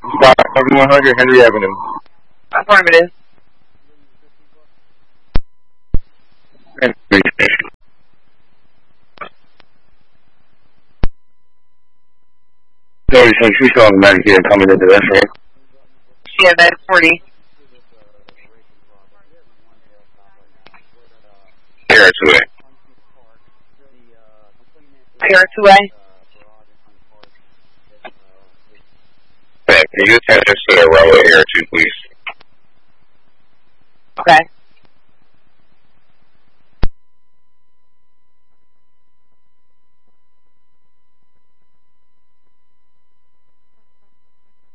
5100 Henry Avenue. Affirmative. Henry. 36, we saw automatic here coming into that train. Yeah, that's 40. Here, 2A. Here, 2A. Can you attend us to the runway here, 2, please? Okay.